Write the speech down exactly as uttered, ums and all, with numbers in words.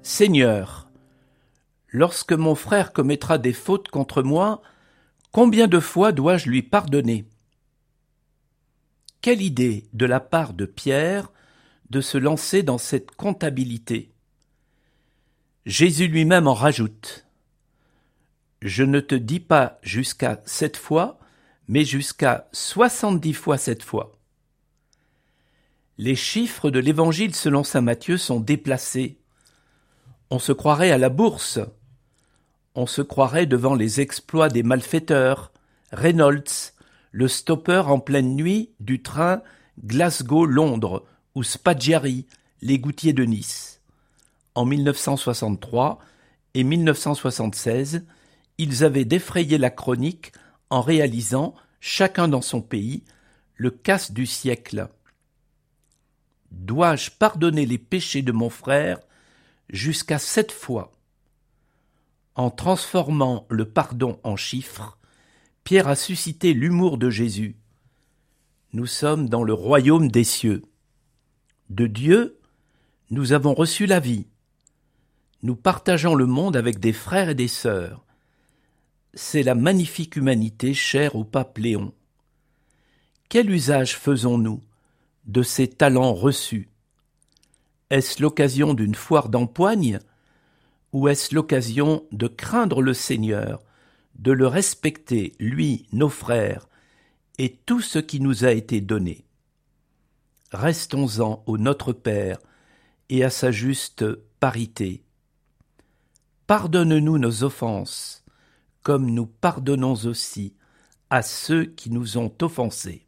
Seigneur, lorsque mon frère commettra des fautes contre moi, combien de fois dois-je lui pardonner ? Quelle idée de la part de Pierre de se lancer dans cette comptabilité. Jésus lui-même en rajoute. Je ne te dis pas jusqu'à sept fois, mais jusqu'à soixante-dix fois sept fois. Les chiffres de l'évangile selon saint Matthieu sont déplacés. On se croirait à la bourse. On se croirait devant les exploits des malfaiteurs, Reynolds, le stopper en pleine nuit du train Glasgow-Londres, ou Spaggiari, l'égoutier de Nice. En mille neuf cent soixante-trois et mille neuf cent soixante-seize, ils avaient défrayé la chronique en réalisant, chacun dans son pays, le casse du siècle. Dois-je pardonner les péchés de mon frère jusqu'à sept fois ? En transformant le pardon en chiffres, Pierre a suscité l'humour de Jésus. Nous sommes dans le royaume des cieux. De Dieu, nous avons reçu la vie. Nous partageons le monde avec des frères et des sœurs. C'est la magnifique humanité chère au pape Léon. Quel usage faisons-nous de ces talents reçus ? Est-ce l'occasion d'une foire d'empoigne ou est-ce l'occasion de craindre le Seigneur, de le respecter, lui, nos frères, et tout ce qui nous a été donné ? Restons-en au Notre Père et à sa juste parité. Pardonne-nous nos offenses, comme nous pardonnons aussi à ceux qui nous ont offensés.